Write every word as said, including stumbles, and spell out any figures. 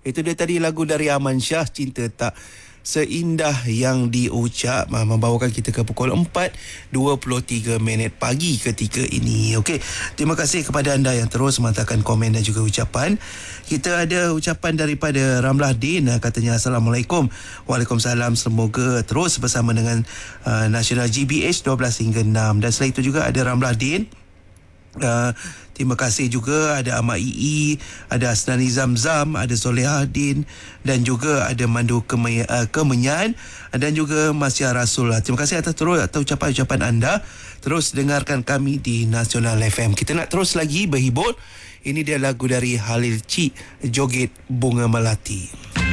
Itu dia tadi lagu dari Aman Shah, Cinta Tak Seindah Yang Diucap, membawakan kita ke pukul empat dua puluh tiga minit pagi ketika ini. Okey, terima kasih kepada anda yang terus menghantarkan komen dan juga ucapan. Kita ada ucapan daripada Ramlah Din, katanya Assalamualaikum. Waalaikumsalam, semoga terus bersama dengan uh, Nasional G B H dua belas hingga enam. Dan selain itu juga ada Ramlah Din, Uh, terima kasih juga ada Ahmad Ii, ada Asnani Zamzam, ada Solehadin dan juga ada Mandu Kemay- uh, Kemenyan dan juga Masya Rasul. Terima kasih atas terus atas ucapan-ucapan anda. Terus dengarkan kami di Nasional F M. Kita nak terus lagi berhibur. Ini dia lagu dari Halil Cik, Joget Bunga Melati.